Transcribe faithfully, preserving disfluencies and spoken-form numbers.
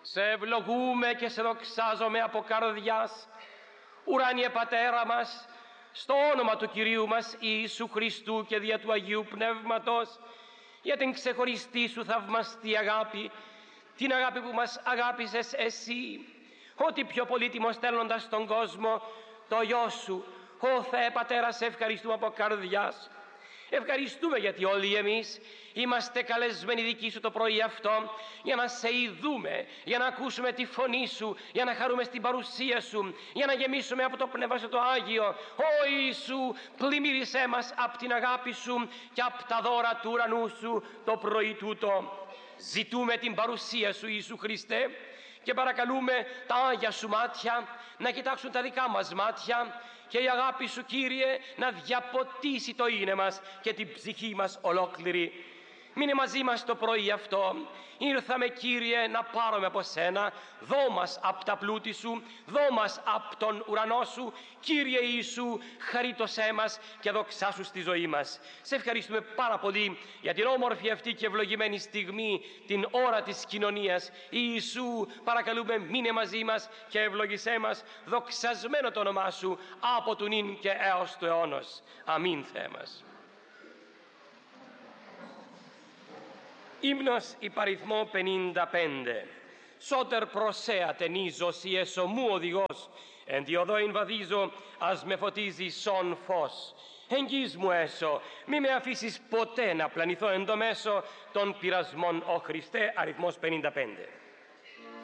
Σε ευλογούμε και σε δοξάζομαι από καρδιάς, ουράνιε Πατέρα μας, στο όνομα του Κυρίου μας Ιησού Χριστού και δια του Αγίου Πνεύματος, για την ξεχωριστή σου θαυμαστή αγάπη, την αγάπη που μας αγάπησες εσύ, ότι πιο πολύτιμο στέλνοντας στον κόσμο το Υιό σου. Ω Θεέ Πατέρα, σε ευχαριστούμε από καρδιάς. Ευχαριστούμε γιατί όλοι εμείς είμαστε καλεσμένοι δική σου το πρωί αυτό για να σε ειδούμε, για να ακούσουμε τη φωνή σου, για να χαρούμε στην παρουσία σου, για να γεμίσουμε από το Πνεύμα σου το Άγιο. Ω Ιησού, πλημμύρισέ μας από την αγάπη σου και από τα δώρα του ουρανού σου το πρωί τούτο. Ζητούμε την παρουσία σου, Ιησού Χριστέ, και παρακαλούμε τα Άγια σου μάτια να κοιτάξουν τα δικά μας μάτια και η αγάπη σου, Κύριε, να διαποτίσει το είναι μας και την ψυχή μας ολόκληρη. Μείνε μαζί μας το πρωί αυτό. Ήρθαμε, Κύριε, να πάρουμε από σένα. Δώ μας απ' τα πλούτη σου, δώ μας απ' τον ουρανό σου. Κύριε Ιησού, χαρίτωσέ μας και δοξάσου στη ζωή μας. Σε ευχαριστούμε πάρα πολύ για την όμορφη αυτή και ευλογημένη στιγμή, την ώρα της κοινωνίας. Ιησού, παρακαλούμε, μείνε μαζί μας και ευλογησέ μας, δοξασμένο το όνομά σου από του νυν και έως του αιώνος. Αμήν, Θεέ μας. Ύμνος υπαριθμό πενήντα πέντε. Σώτερ προσέατε νίζος ή εσωμού οδηγός, εν τη οδόην βαδίζω, ας με φωτίζει σον φως. Εγγύς μου έσω, μη με αφήσεις ποτέ να πλανηθώ εν το μέσο των πειρασμών, ο Χριστέ. Αριθμός πενήντα πέντε.